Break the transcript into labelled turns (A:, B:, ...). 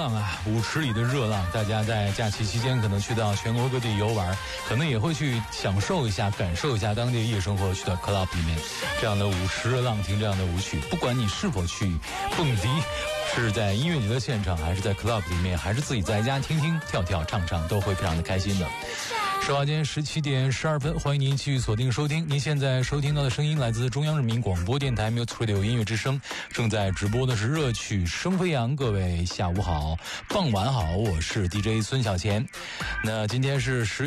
A: 浪啊，舞池里的热浪，大家在假期期间可能去到全国各地游玩，可能也会去享受一下、感受一下当地的夜生活，去到 club 里面这样的舞池、浪亭这样的舞曲。不管你是否去蹦迪，是在音乐节的现场，还是在 club 里面，还是自己在家听听、跳跳、唱唱，都会非常的开心的。时话间17点12分，欢迎您继续锁定收听。您现在收听到的声音来自中央人民广播电台 Music Radio 音乐之声，正在直播的是热曲生飞扬。各位下午好，傍晚好，我是 DJ 孙小钱。那今天是10